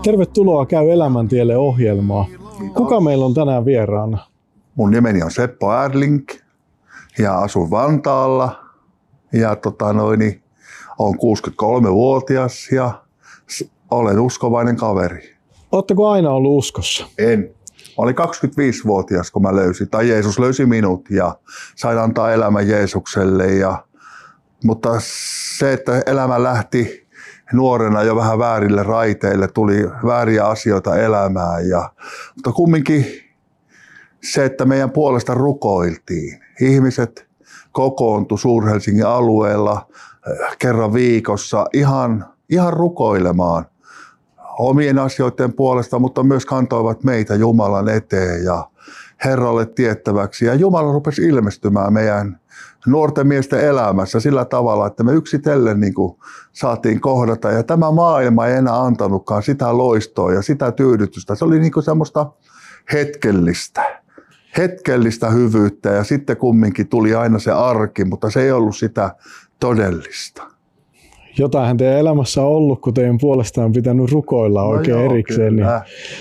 Tervetuloa Käy elämäntielle -ohjelmaan. Kuka meillä on tänään vieraana? Mun nimeni on Seppo Erling ja asun Vantaalla ja olen 63-vuotias ja olen uskovainen kaveri. Oletteko aina ollut uskossa? En. Mä olin 25-vuotias, kun mä löysin, tai Jeesus löysi minut ja sain antaa elämän Jeesukselle. Mutta se, että elämä lähti nuorena jo vähän väärille raiteille, tuli vääriä asioita elämään. Mutta kumminkin se, että meidän puolesta rukoiltiin. Ihmiset kokoontu Suur-Helsingin alueella kerran viikossa ihan rukoilemaan omien asioiden puolesta, mutta myös kantoivat meitä Jumalan eteen ja Herralle tiettäväksi. Ja Jumala rupesi ilmestymään meidän nuorten miesten elämässä sillä tavalla, että me yksitellen saatiin kohdata. Ja tämä maailma ei enää antanutkaan sitä loistoa ja sitä tyydytystä. Se oli semmoista hetkellistä hyvyyttä ja sitten kumminkin tuli aina se arki, mutta se ei ollut sitä todellista. Jotainhan teidän elämässä on ollut, kun teidän puolestaan on pitänyt rukoilla oikein erikseen. Niin